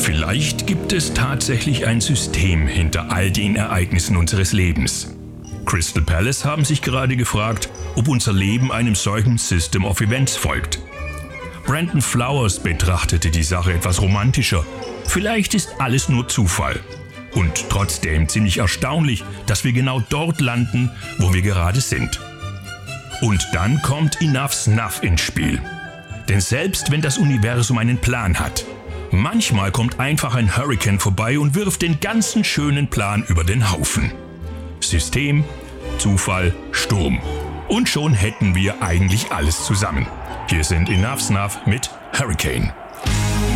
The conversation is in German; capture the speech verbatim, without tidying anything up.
Vielleicht gibt es tatsächlich ein System hinter all den Ereignissen unseres Lebens. Crystal Palace haben sich gerade gefragt, ob unser Leben einem solchen System of Events folgt. Brandon Flowers betrachtete die Sache etwas romantischer. Vielleicht ist alles nur Zufall. Und trotzdem ziemlich erstaunlich, dass wir genau dort landen, wo wir gerade sind. Und dann kommt Enough Snuff ins Spiel. Denn selbst wenn das Universum einen Plan hat, manchmal kommt einfach ein Hurrikan vorbei und wirft den ganzen schönen Plan über den Haufen. System, Zufall, Sturm. Und schon hätten wir eigentlich alles zusammen. Hier sind Enough Snuff mit Hurricane.